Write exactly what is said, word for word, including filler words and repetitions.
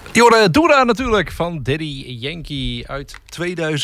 Jorde Doera natuurlijk van Daddy Yankee uit tweeduizend.